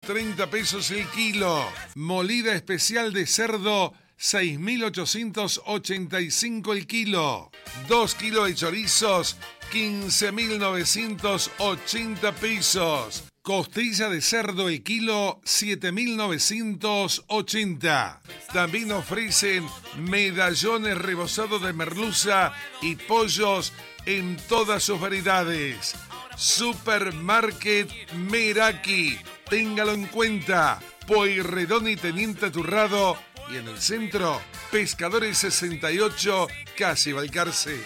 6.830 pesos el kilo. Molida especial de cerdo, 6.885 el kilo. 2 kilos de chorizos, 15.980 pesos. Costilla de cerdo el kilo, 7.980. También ofrecen medallones rebozados de merluza y pollos en todas sus variedades. Supermarket Meraki, téngalo en cuenta. Pueyrredón y Teniente Turrado. Y en el centro, Pescadores 68, casi Balcarce.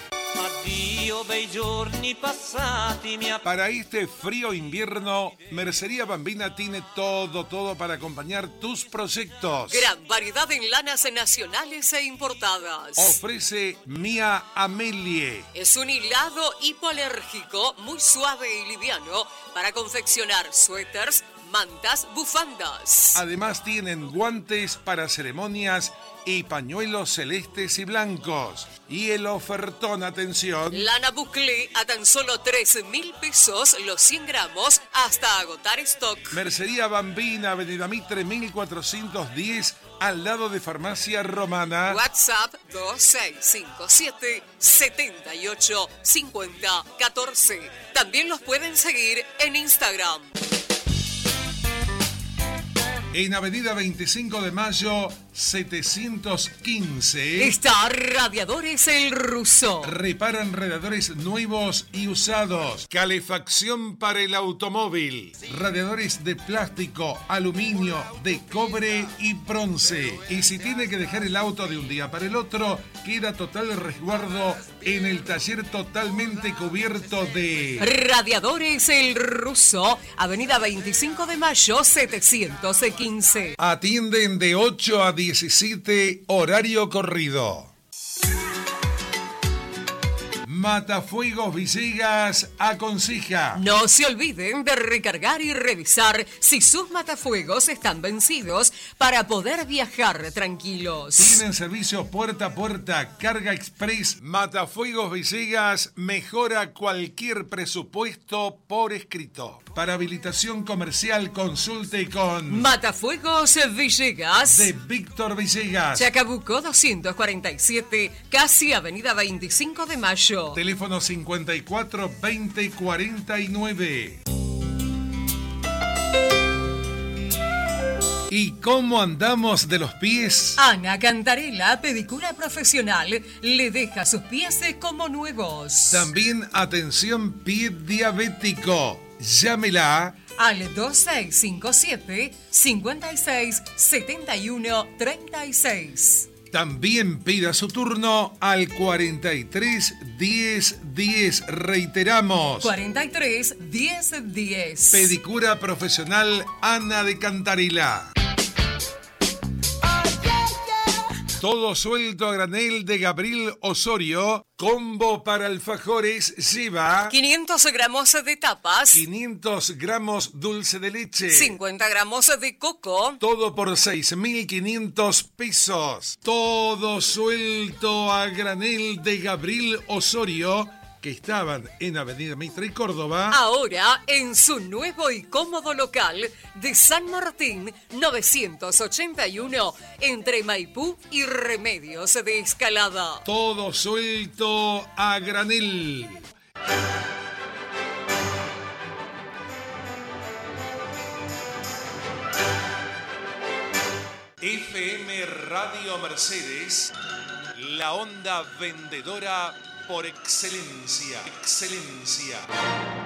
Para este frío invierno, Mercería Bambina tiene todo para acompañar tus proyectos. Gran variedad en lanas nacionales e importadas. Ofrece Mia Amelie. Es un hilado hipoalérgico muy suave y liviano para confeccionar suéteres, mantas, bufandas. Además tienen guantes para ceremonias y pañuelos celestes y blancos. Y el ofertón, atención. Lana Bouclé a tan solo 13.000 pesos los 100 gramos hasta agotar stock. Mercería Bambina, Avenida Mitre 1410, al lado de Farmacia Romana. WhatsApp 2657 78 50 14. También los pueden seguir en Instagram. En Avenida 25 de Mayo, 715. Está Radiadores El Ruso. Reparan radiadores nuevos y usados. Calefacción para el automóvil. Radiadores de plástico, aluminio, de cobre y bronce. Y si tiene que dejar el auto de un día para el otro, queda total resguardo en el taller totalmente cubierto de... Radiadores El Ruso, Avenida 25 de Mayo, 715. Atienden de 8 a 17, horario corrido. Matafuegos Villegas aconseja: no se olviden de recargar y revisar si sus matafuegos están vencidos para poder viajar tranquilos. Tienen servicio puerta a puerta, carga express. Matafuegos Villegas mejora cualquier presupuesto por escrito. Para habilitación comercial, consulte con Matafuegos Villegas de Víctor Villegas, Chacabuco 247, casi Avenida 25 de Mayo. Teléfono 54 20 49. ¿Y cómo andamos de los pies? Ana Cantarella, pedicura profesional, le deja sus pies como nuevos. También atención pie diabético. Llámela al 2657 56 71 36. También pida su turno al 43 10 10. Reiteramos. 43 10 10. Pedicura profesional Ana de Cantarella. Todo suelto a granel de Gabriel Osorio. Combo para alfajores lleva 500 gramos de tapas, 500 gramos dulce de leche, 50 gramos de coco. Todo por 6.500 pesos. Todo suelto a granel de Gabriel Osorio, que estaban en Avenida Mitre y Córdoba. Ahora en su nuevo y cómodo local de San Martín 981, entre Maipú y Remedios de Escalada. Todo suelto a granel. FM Radio Mercedes, la onda vendedora por excelencia.